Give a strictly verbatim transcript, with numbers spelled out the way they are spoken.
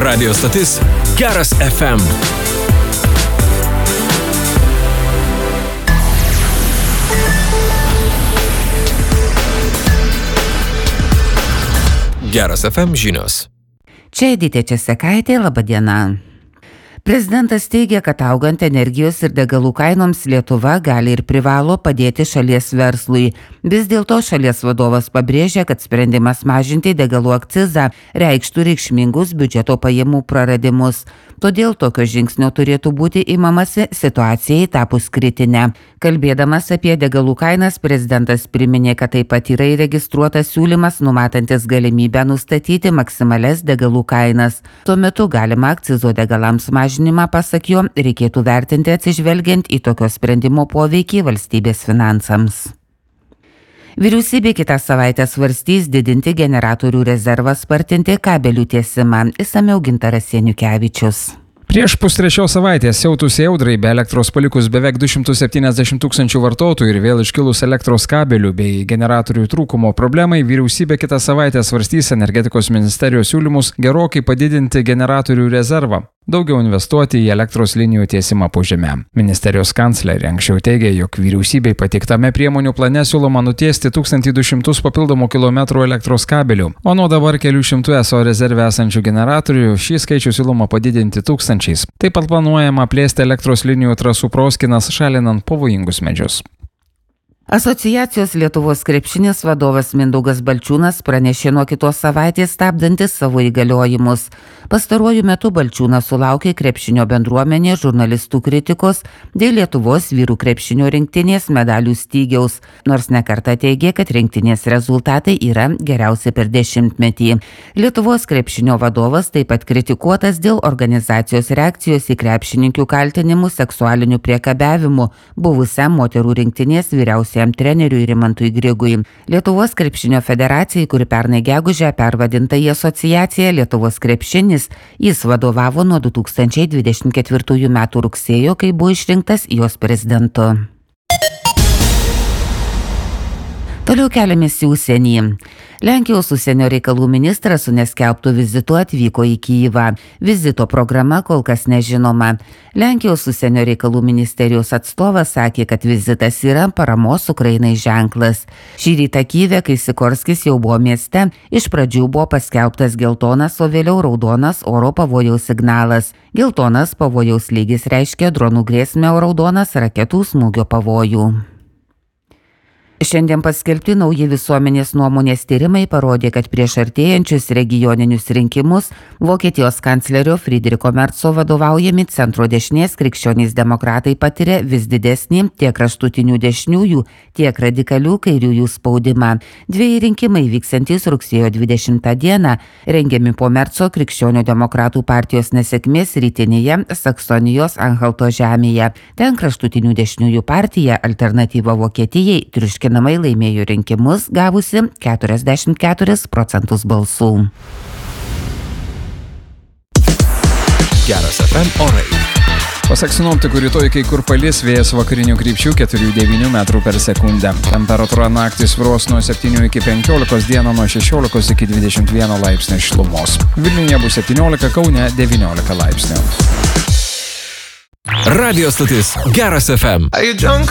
Radio stotis Geras F M. Geras F M žinios. Čia Editė Česekaitė, laba diena. Prezidentas teigia, kad augant energijos ir degalų kainoms Lietuva gali ir privalo padėti šalies verslui. Vis dėlto šalies vadovas pabrėžia, kad sprendimas mažinti degalų akcizą reikštų reikšmingus biudžeto pajamų praradimus. Todėl tokio žingsnio turėtų būti imamasi situacijai tapus kritinę. Kalbėdamas apie degalų kainas, prezidentas priminė, kad taip pat yra įregistruotas siūlymas numatantis galimybę nustatyti maksimales degalų kainas. Tuo metu galima akcizo degalams mažinimą, pasak jo, reikėtų vertinti atsižvelgiant į tokio sprendimo poveikį valstybės finansams. Vyriausybė kitą savaitę svarstys didinti generatorių rezervą, spartinti kabelių tiesimą. Išsamiau Gintaras Janiukevičius. Prieš pustrečios savaitės siautusiai audrai be elektros palikus beveik du šimtus septyniasdešimt tūkstančių vartotojų ir vėl iškilus elektros kabelių bei generatorių trūkumo problemai, vyriausybė kitą savaitę svarstys energetikos ministerijos siūlymus gerokai padidinti generatorių rezervą, daugiau investuoti į elektros linijų tiesimą po žeme. Ministerijos kanclerė anksčiau teigė, jog vyriausybei pateiktame priemonių plane siūloma nutiesti tūkstantį du šimtus papildomų kilometrų elektros kabelių, o nuo dabar kelių šimtų eso rezerve esančių generatorių šį skaičių siūloma padidinti tūkstančiais. Taip pat planuojama plėsti elektros linijų trasų proskinas, šalinant pavojingus medžius. Asociacijos Lietuvos krepšinis vadovas Mindaugas Balčiūnas pranešė nuo kitos savaitės stabdantis savo įgaliojimus. Pastaruoju metu Balčiūnas sulaukė krepšinio bendruomenė žurnalistų kritikos dėl Lietuvos vyrų krepšinio rinktinės medalių stygiaus, nors nekartą teigė, kad rinktinės rezultatai yra geriausi per dešimtmetį. Lietuvos krepšinio vadovas taip pat kritikuotas dėl organizacijos reakcijos į krepšininkių kaltinimų seksualiniu priekabiavimu buvusiam moterų rinktinės vyriausiam treneriui Rimantui Grigui. Lietuvos krepšinio federacijai, kuri pernai gegužę pervadinta į asociaciją Lietuvos krepšinis, jis vadovavo nuo du tūkstančiai dvidešimt ketvirtųjų metų rugsėjo, kai buvo išrinktas jos prezidentu. Toliau keliamės į užsienį. Lenkijos užsienio reikalų ministras su neskelbtu vizitu atvyko į Kyjivą. Vizito programa kol kas nežinoma. Lenkijos užsienio reikalų ministerijos atstovas sakė, kad vizitas yra paramos Ukrainai ženklas. Šį rytą Kyjive, kai Sikorskis jau buvo mieste, iš pradžių buvo paskelbtas geltonas, o vėliau raudonas oro pavojaus signalas. Geltonas pavojaus lygis reiškia dronų grėsmę, o raudonas raketų smūgio pavojų. Šiandien paskelbti nauji visuomenės nuomonės tyrimai parodė, kad prieš artėjančius regioninius rinkimus Vokietijos kanclerio Friedricho Merco vadovaujami centro dešinės krikščionys demokratai patiria vis didesnį tiek kraštutinių dešiniųjų, tiek radikalių kairiųjų spaudimą. Dviejai rinkimai vyksiantys rugsėjo dvidešimtą dieną rengiami po Merco krikščionių demokratų partijos nesėkmės rytinėje Saksonijos Anhalto žemėje. Ten kraštutinių dešiniųjų partija Alternatyva Vokietijai triuškė namai laimėjo rinkimus, gavusi keturiasdešimt keturis procentus balsų. Geras F M orai. Pasak sinoptikų, rytoj kai kur palis, vėjas vakarinių krypčių keturi devyni metrų per sekundę. Temperatūra naktį svyruos nuo septynių iki penkiolikos, dieną nuo šešiolikos iki dvidešimt vieno laipsnio šilumos. Vilniuje bus septyniolika, Kaune devyniolika laipsnių. Radio stotis Geras F M.